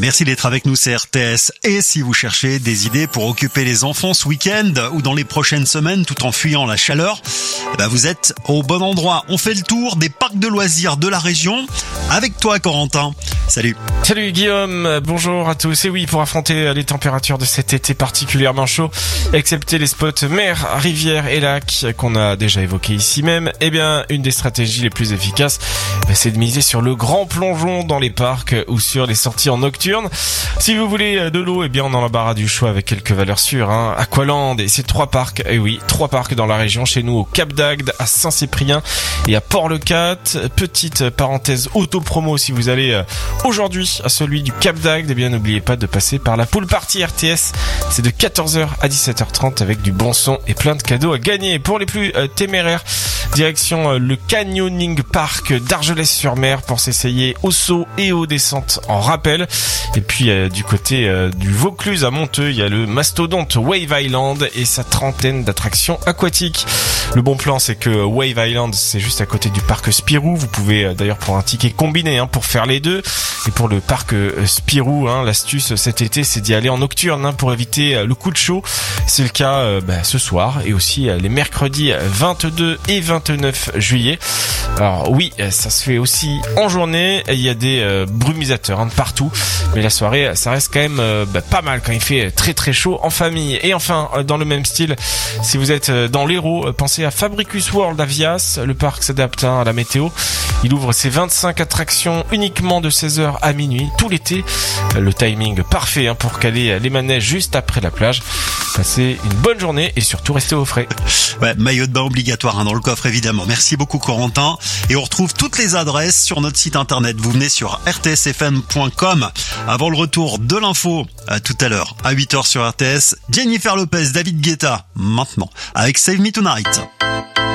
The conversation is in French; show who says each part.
Speaker 1: Merci d'être avec nous, c'est RTS. Et si vous cherchez des idées pour occuper les enfants ce week-end ou dans les prochaines semaines tout en fuyant la chaleur, vous êtes au bon endroit. On fait le tour des parcs de loisirs de la région avec toi, Corentin. Salut.
Speaker 2: Salut Guillaume, bonjour à tous. Et oui, pour affronter les températures de cet été particulièrement chaud, excepté les spots mer, rivières et lacs qu'on a déjà évoqués ici même, une des stratégies les plus efficaces, c'est de miser sur le grand plongeon dans les parcs ou sur les sorties en nocturne. Si vous voulez de l'eau, on a l'embarras du choix avec quelques valeurs sûres. Aqualand, et c'est 3 parcs. Et oui, 3 parcs dans la région, chez nous au Cap d'Agde, à Saint-Cyprien et à Port-le-Cat. Petite parenthèse auto-promo, si vous allez aujourd'hui à celui du Cap d'Agde, n'oubliez pas de passer par la pool party RTS. C'est de 14h à 17h30 avec du bon son et plein de cadeaux à gagner. Pour les plus téméraires, direction le Canyoning Park d'Argelès-sur-Mer pour s'essayer au saut et aux descentes en rappel. Et puis du côté du Vaucluse à Monteux, il y a le mastodonte Wave Island et sa trentaine d'attractions aquatiques. Le bon plan, c'est que Wave Island, c'est juste à côté du parc Spirou. Vous pouvez d'ailleurs prendre un ticket combiné pour faire les deux. Et pour le parc Spirou, l'astuce cet été, c'est d'y aller en nocturne pour éviter le coup de chaud. C'est le cas ce soir et aussi les mercredis 22 et 29 juillet. Alors oui, ça se fait aussi en journée. Il y a des brumisateurs de partout, mais la soirée, ça reste quand même pas mal quand il fait très très chaud en famille. Et enfin, dans le même style, si vous êtes dans l'Hérault, pensez à Fabricus World à Vias. Le parc s'adapte à la météo. Il ouvre ses 25 attractions uniquement de 16h à minuit tout l'été. Le timing parfait pour caler les manèges juste après la plage. Passez une bonne journée et surtout restez au frais.
Speaker 1: Maillot de bain obligatoire dans le coffre évidemment. Merci beaucoup Corentin. Et on retrouve toutes les adresses sur notre site internet. Vous venez sur rtsfm.com. Avant le retour de l'info, tout à l'heure à 8h sur RTS, Jennifer Lopez, David Guetta, maintenant avec Save Me Tonight.